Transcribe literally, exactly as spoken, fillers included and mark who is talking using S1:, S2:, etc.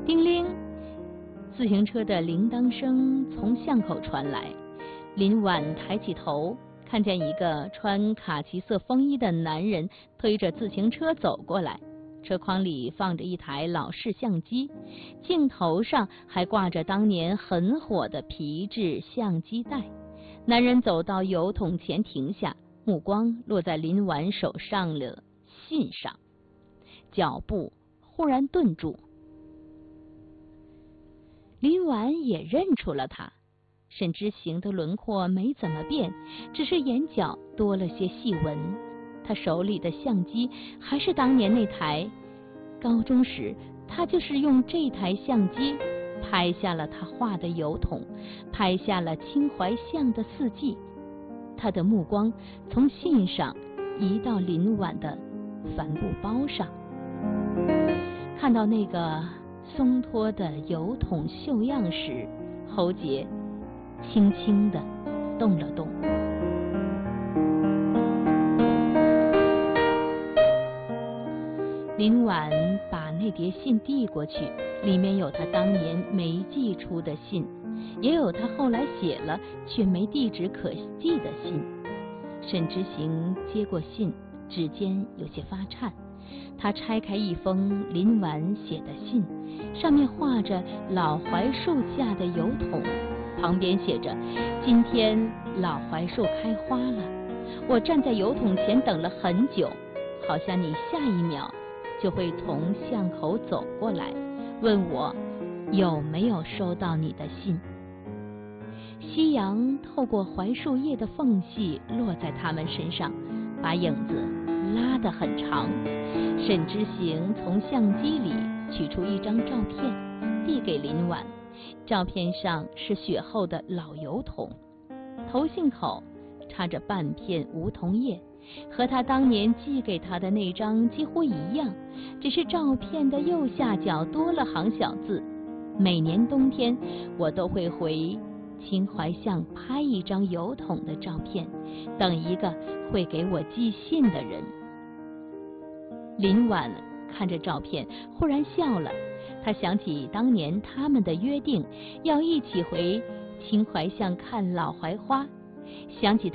S1: 叮铃，自行车的铃铛声从巷口传来。林婉抬起头，看见一个穿卡其色风衣的男人推着自行车走过来，车筐里放着一台老式相机，镜头上还挂着当年很火的皮质相机带。男人走到油桶前停下，目光落在林婉手上的信上，脚步忽然顿住。林婉也认出了他，沈之行的轮廓没怎么变，只是眼角多了些细纹。他手里的相机还是当年那台，高中时他就是用这台相机拍下了他画的油桶，拍下了青淮巷的四季。他的目光从信上移到林婉的帆布包上，看到那个松脱的油桶绣样时，喉结轻轻地动了动。林婉把那叠信递过去，里面有他当年没寄出的信，也有他后来写了却没地址可寄的信。沈之行接过信，指尖有些发颤。他拆开一封林婉写的信，上面画着老槐树下的油桶，旁边写着：今天老槐树开花了，我站在油桶前等了很久，好像你下一秒就会从巷口走过来，问我有没有收到你的信。夕阳透过槐树叶的缝隙落在他们身上，把影子拉得很长。沈之行从相机里取出一张照片，递给林婉。照片上是雪后的老油桶，头信口插着半片梧桐叶，和他当年寄给他的那张几乎一样，只是照片的右下角多了行小字：每年冬天我都会回青淮巷拍一张油桶的照片，等一个会给我寄信的人。林婉看着照片忽然笑了，他想起当年他们的约定，要一起回青淮巷看老槐花，想起他